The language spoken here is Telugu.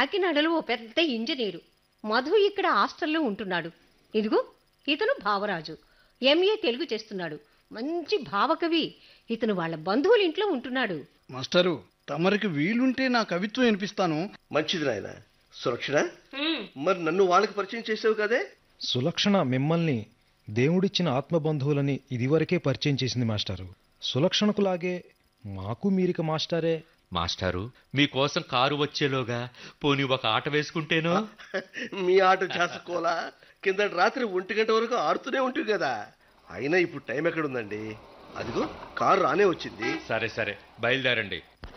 కాకినాడలో ఓ పెద్ద ఇంజనీరు. మధు ఇక్కడ హాస్టల్లో ఉంటున్నాడు. ఇదిగో ఇతను భావరాజు, ఎంఏ తెలుగు చేస్తున్నాడు. మంచి భావకవి. ఇతను వాళ్ళ బంధువుల ఇంట్లో ఉంటున్నాడు. మాస్టరు, తమరికి వీలుంటే నా కవిత్వం వినిపిస్తాను. మంచిది నాయన. సులక్షణ, మరి నన్ను వాళ్ళకి పరిచయం చేసావు కదే? సులక్షణ మిమ్మల్ని దేవుడిచ్చిన ఆత్మబంధువులని ఇదివరకే పరిచయం చేసింది మాస్టారు. సులక్షణకులాగే మాకు మీరిక మాస్టారే. మాస్టారు, మీకోసం కారు వచ్చేలోగా పోనీ ఒక ఆట వేసుకుంటేనో? మీ ఆట చేసుకోలా? కిందటి రాత్రి 1 గంట వరకు ఆడుతూనే ఉంటుంది కదా. అయినా ఇప్పుడు టైం ఎక్కడుందండి? అదిగో కారు రానే వచ్చింది. సరే సరే, బయలుదేరండి.